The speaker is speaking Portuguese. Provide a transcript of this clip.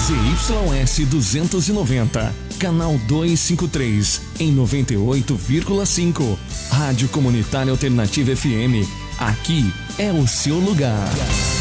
ZYS 290, canal 253, em 98,5. Rádio Comunitária Alternativa FM. Aqui é o seu lugar.